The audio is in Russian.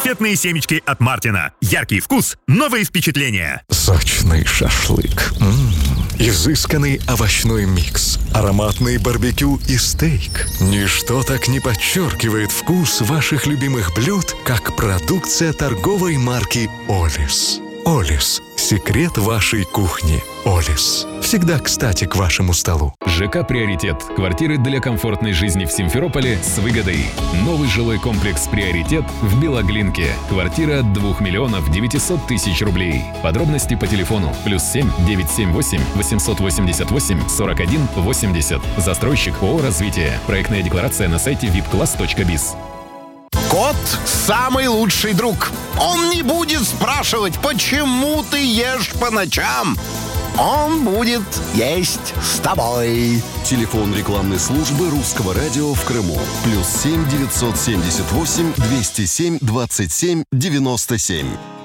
Конфетные семечки от Мартина. Яркий вкус, новые впечатления. Сочный шашлык. Изысканный овощной микс. Ароматный барбекю и стейк. Ничто так не подчеркивает вкус ваших любимых блюд, как продукция торговой марки «Олис». «Олис» – секрет вашей кухни. «Олис» – всегда кстати к вашему столу. ЖК «Приоритет». Квартиры для комфортной жизни в Симферополе с выгодой. Новый жилой комплекс «Приоритет» в Белоглинке. Квартира от 2 миллионов 900 тысяч рублей. Подробности по телефону +7 978 888 41 80. Застройщик ООО «Развитие». Проектная декларация на сайте vipclass.biz. Кот – самый лучший друг. Он не будет спрашивать, почему ты ешь по ночам. Он будет есть с тобой. Телефон рекламной службы Русского радио в Крыму. +7 978 207 27 97.